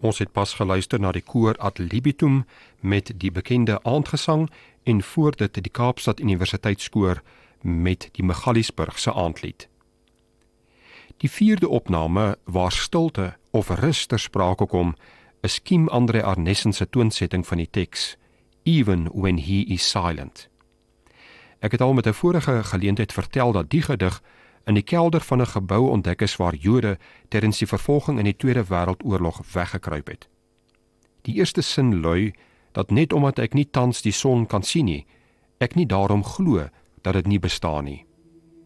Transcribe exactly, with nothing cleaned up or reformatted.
Ons het pas geluister na die koor Ad Libitum met die bekende aandgesang en voor dit die Kaapstad Universiteitskoor met die Magaliesburgse aandlied. Die vierde opname waar stilte of rus ter sprake kom, is Kim André Arnessen se toonsetting van die teks, Even when he is silent. Ek het al met 'n vorige geleentheid vertel dat die gedig in die kelder van 'n gebou ontdek is waar Jode tydens die vervolging in die Tweede Wêreldoorlog weggekruip het. Die eerste sin lui dat net omdat ek nie tans die son kan sien nie, ek nie daarom glo dat dit nie bestaan nie.